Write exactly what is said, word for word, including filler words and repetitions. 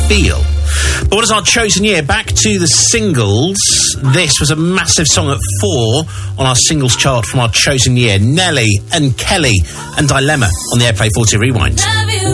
feel. But what is our chosen year? Back to the singles. This was a massive song at four on our singles chart from our chosen year. Nelly and Kelly and Dilemma on the Airplay forty Rewind.